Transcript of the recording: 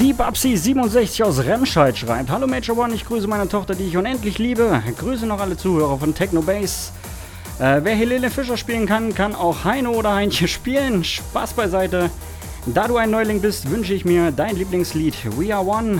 Die Babsi67 aus Remscheid schreibt: Hallo Major One, ich grüße meine Tochter, die ich unendlich liebe. Grüße noch alle Zuhörer von Technobase. Wer Helene Fischer spielen kann, kann auch Heino oder Heinche spielen. Spaß beiseite. Da du ein Neuling bist, wünsche ich mir dein Lieblingslied We Are One